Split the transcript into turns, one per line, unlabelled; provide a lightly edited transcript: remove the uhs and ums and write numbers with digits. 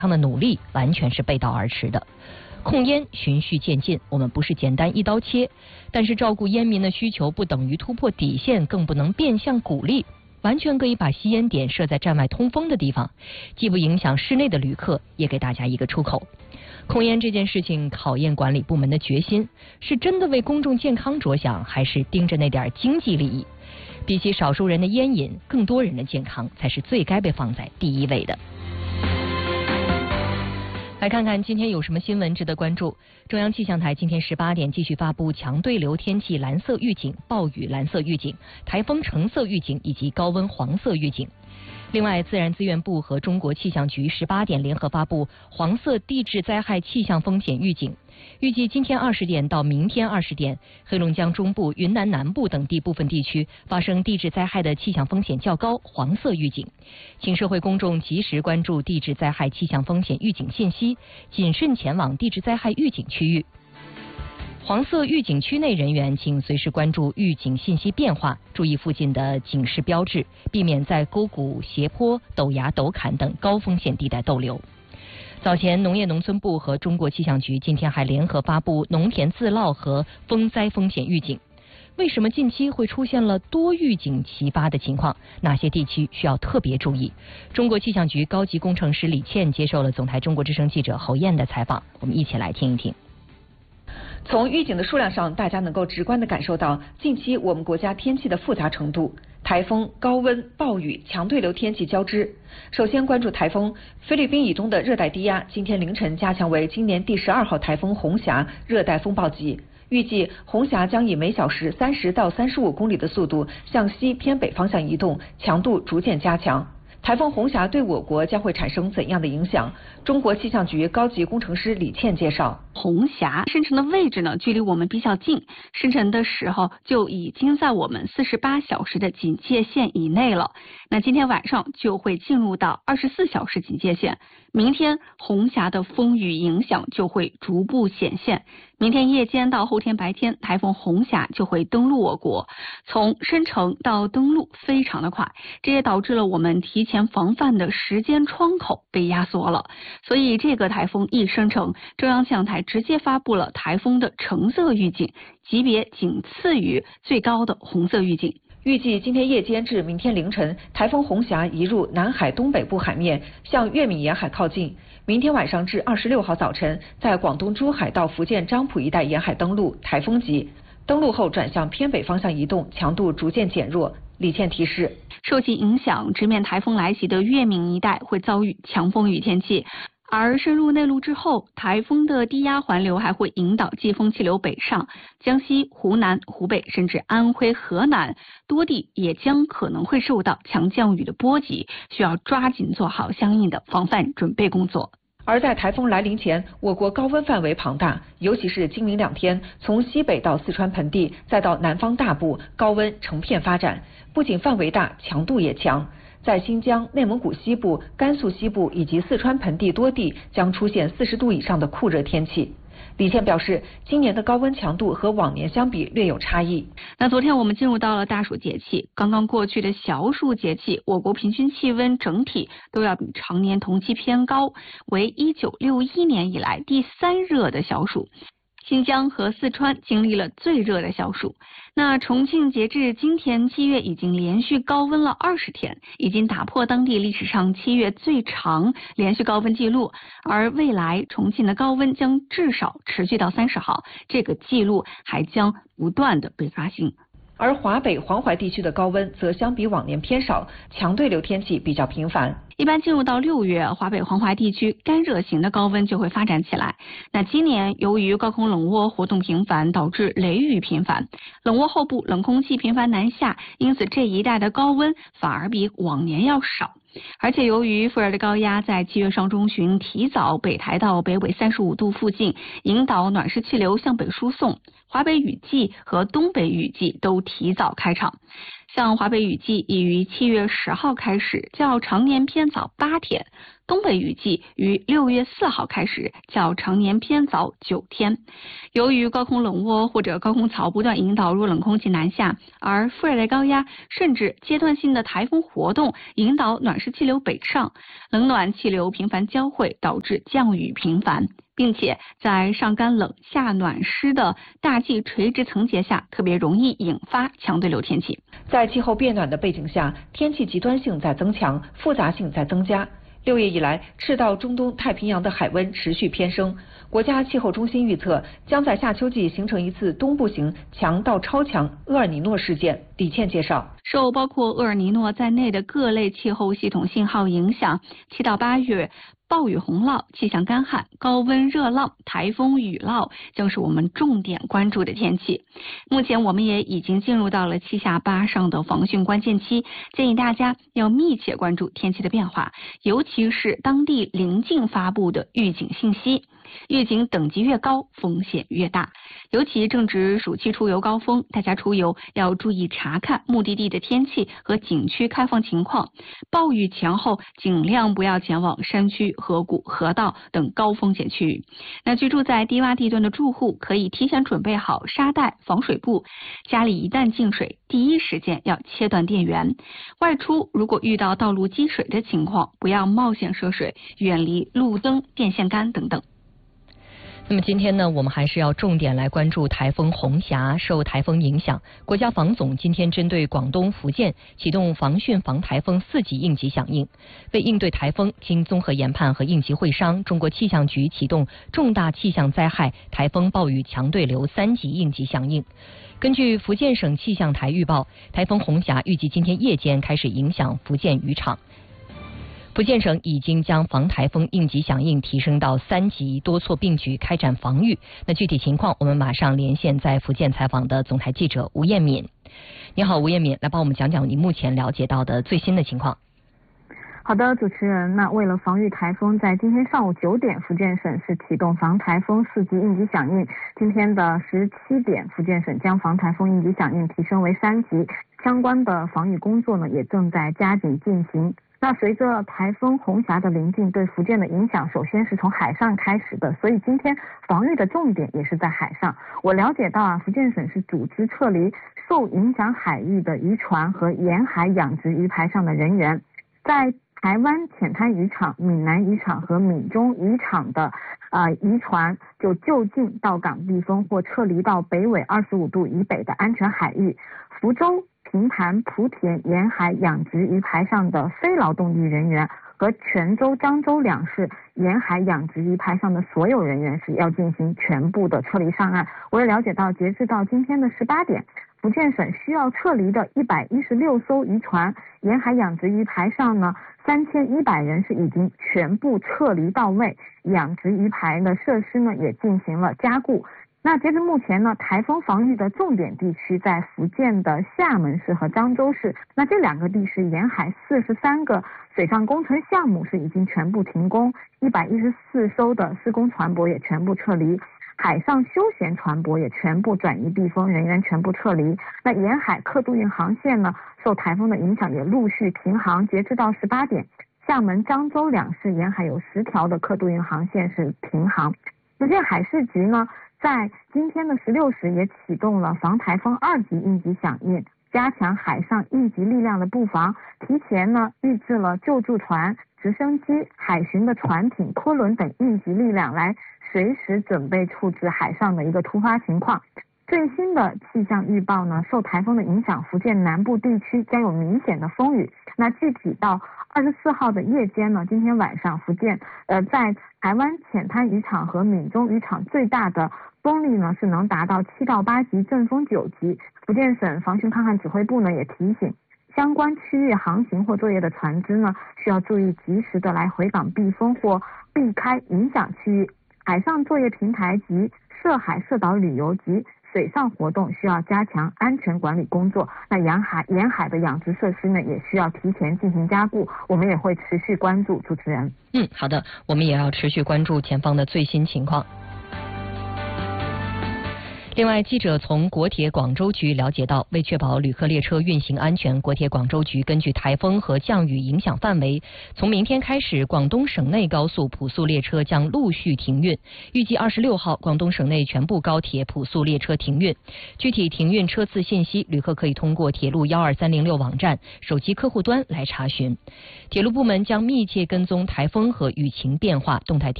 他们的努力完全是背道而驰的。控烟循序渐进，我们不是简单一刀切，但是照顾烟民的需求不等于突破底线，更不能变相鼓励。完全可以把吸烟点设在站外通风的地方，既不影响室内的旅客，也给大家一个出口。控烟这件事情考验管理部门的决心，是真的为公众健康着想，还是盯着那点经济利益？比起少数人的烟瘾，更多人的健康才是最该被放在第一位的。来看看今天有什么新闻值得关注。中央气象台今天18点继续发布强对流天气蓝色预警、暴雨蓝色预警、台风橙色预警以及高温黄色预警。另外，自然资源部和中国气象局18点联合发布黄色地质灾害气象风险预警。预计今天20点到明天20点，黑龙江中部、云南南部等地部分地区发生地质灾害的气象风险较高，黄色预警。请社会公众及时关注地质灾害气象风险预警信息，谨慎前往地质灾害预警区域。黄色预警区内人员请随时关注预警信息变化，注意附近的警示标志，避免在沟谷、斜坡、陡崖、陡坎等高风险地带逗留。早前，农业农村部和中国气象局今天还联合发布农田自涝和风灾风险预警。为什么近期会出现了多预警齐发的情况？哪些地区需要特别注意？中国气象局高级工程师李倩接受了总台中国之声记者侯燕的采访，我们一起来听一听。
从预警的数量上，大家能够直观地感受到近期我们国家天气的复杂程度。台风、高温、暴雨、强对流天气交织。首先关注台风，菲律宾以东的热带低压今天凌晨加强为今年第12号台风红霞热带风暴级，预计红霞将以每小时30到35公里的速度向西偏北方向移动，强度逐渐加强。台风红霞对我国将会产生怎样的影响？中国气象局高级工程师李倩介绍。
红霞生成的位置呢，距离我们比较近，生成的时候就已经在我们48小时的警戒线以内了。那今天晚上就会进入到24小时警戒线，明天红霞的风雨影响就会逐步显现。明天夜间到后天白天，台风红霞就会登陆我国，从生成到登陆非常的快，这也导致了我们提前防范的时间窗口被压缩了。所以这个台风一生成，中央气象台直接发布了台风的橙色预警，级别仅次于最高的红色预警。
预计今天夜间至明天凌晨，台风红霞移入南海东北部海面，向粤闽沿海靠近。明天晚上至26号早晨，在广东珠海到福建漳浦一带沿海登陆，台风级。登陆后转向偏北方向移动，强度逐渐减弱。李倩提示，
受其影响，直面台风来袭的粤闽一带会遭遇强风雨天气。而深入内陆之后，台风的低压环流还会引导季风气流北上，江西、湖南、湖北甚至安徽、河南多地也将可能会受到强降雨的波及，需要抓紧做好相应的防范准备工作。
而在台风来临前，我国高温范围庞大，尤其是今明2天，从西北到四川盆地，再到南方大部，高温成片发展，不仅范围大，强度也强。在新疆、内蒙古西部、甘肃西部以及四川盆地多地将出现40度以上的酷热天气。李倩表示，今年的高温强度和往年相比略有差异。
那昨天我们进入到了大暑节气，刚刚过去的小暑节气，我国平均气温整体都要比常年同期偏高，为1961年以来第3热的小暑。新疆和四川经历了最热的小暑。那重庆截至今天7月已经连续高温了20天，已经打破当地历史上7月最长连续高温记录，而未来重庆的高温将至少持续到30号，这个记录还将不断的被刷新。
而华北、黄淮地区的高温则相比往年偏少，强对流天气比较频繁。
一般进入到6月，华北、黄淮地区干热型的高温就会发展起来。那今年由于高空冷涡活动频繁，导致雷雨频繁，冷涡后部冷空气频繁南下，因此这一带的高温反而比往年要少。而且由于副热的高压在7月上中旬提早北抬到北纬35度附近，引导暖湿气流向北输送，华北雨季和东北雨季都提早开场。 像华北雨季已于7月10号开始，较常年偏早8天；东北雨季于6月4号开始，较常年偏早9天。由于高空冷涡或者高空槽不断引导弱冷空气南下，而副热带高压甚至阶段性的台风活动引导暖湿气流北上，冷暖气流频繁交汇，导致降雨频繁，并且在上干冷下暖湿的大气垂直层结下，特别容易引发强对流天气。
在气候变暖的背景下，天气极端性在增强，复杂性在增加。6月以来，赤道中东太平洋的海温持续偏升。国家气候中心预测，将在夏秋季形成一次东部型强到超强厄尔尼诺事件。李倩介绍，
受包括厄尔尼诺在内的各类气候系统信号影响，7到8月暴雨洪涝、气象干旱、高温热浪、台风雨涝将是我们重点关注的天气。目前我们也已经进入到了7下8上的防汛关键期，建议大家要密切关注天气的变化，尤其是当地临近发布的预警信息。预警等级越高，风险越大。尤其正值暑期出游高峰，大家出游要注意查看目的地的天气和景区开放情况。暴雨前后，尽量不要前往山区、河谷、河道等高风险区域。那居住在低洼地段的住户可以提前准备好沙袋、防水布，家里一旦进水，第一时间要切断电源。外出如果遇到道路积水的情况，不要冒险涉水，远离路灯、电线杆等等。
那么今天呢，我们还是要重点来关注台风红霞。受台风影响，国家防总今天针对广东、福建启动防汛防台风4级应急响应。为应对台风，经综合研判和应急会商，中国气象局启动重大气象灾害台风暴雨强对流3级应急响应。根据福建省气象台预报，台风红霞预计今天夜间开始影响福建渔场。福建省已经将防台风应急响应提升到3级，多措并举开展防御。那具体情况，我们马上连线在福建采访的总台记者吴艳敏。你好，吴艳敏，来帮我们讲讲你目前了解到的最新的情况。
好的，主持人，那为了防御台风，在今天上午9点，福建省是启动防台风4级应急响应。今天的17点，福建省将防台风应急响应提升为3级，相关的防御工作呢也正在加紧进行。那随着台风红霞的临近，对福建的影响首先是从海上开始的，所以今天防御的重点也是在海上。我了解到福建省是组织撤离受影响海域的渔船和沿海养殖鱼排上的人员，在台湾浅滩渔场、闽南渔场和闽中渔场的渔船就近到港避风或撤离到北纬25度以北的安全海域。福州、平潭、莆田沿海养殖鱼排上的非劳动力人员和泉州、漳州两市沿海养殖鱼排上的所有人员是要进行全部的撤离上岸。我也了解到，截至到今天的18点，福建省需要撤离的116艘渔船沿海养殖鱼排上呢，3100人是已经全部撤离到位，养殖鱼排的设施呢也进行了加固。那截至目前呢，台风防御的重点地区在福建的厦门市和漳州市，那这2个地市沿海43个水上工程项目是已经全部停工，114艘的施工船舶也全部撤离，海上休闲船舶也全部转移避风，人员全部撤离。那沿海客渡运航线呢，受台风的影响也陆续停航。截至到18点，厦门、漳州两市沿海有10条的客渡运航线是停航。福建海事局呢，在今天的16时也启动了防台风2级应急响应，加强海上应急力量的布防，提前呢预置了救助船、直升机、海巡的船艇、拖轮等应急力量，来随时准备处置海上的一个突发情况。最新的气象预报呢，受台风的影响，福建南部地区将有明显的风雨。那具体到24号的夜间呢，今天晚上福建在台湾浅滩渔场和闽中渔场最大的风力呢是能达到7到8级，阵风9级。福建省防汛抗旱指挥部呢也提醒相关区域航行或作业的船只呢，需要注意及时的来回港避风或避开影响区域。海上作业平台及涉海涉岛旅游及水上活动需要加强安全管理工作。那沿海的养殖设施呢，也需要提前进行加固。我们也会持续关注。主持人，
好的，我们也要持续关注前方的最新情况。 另外，记者从国铁广州局了解到，为确保旅客列车运行安全，国铁广州局根据台风和降雨影响范围，从明天开始，广东省内高速普速列车将陆续停运。预计26号，广东省内全部高铁普速列车停运。具体停运车次信息，旅客可以通过铁路12306网站、手机客户端来查询。铁路部门将密切跟踪台风和雨情变化，动态调